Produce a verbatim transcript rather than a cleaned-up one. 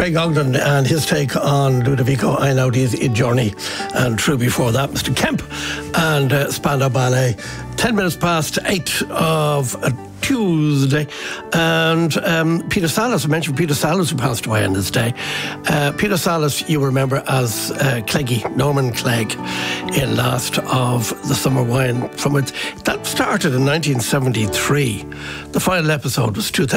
Craig Ogden and his take on Ludovico Einaudi's I Journey, and true before that, Mister Kemp and uh, Spandau Ballet. Ten minutes past eight of a Tuesday, and um, Peter Sallis, I mentioned Peter Sallis, who passed away on this day. Uh, Peter Sallis, you remember as uh, Cleggy, Norman Clegg, in Last of the Summer Wine. From it, that started in nineteen seventy-three. The final episode was two thousand.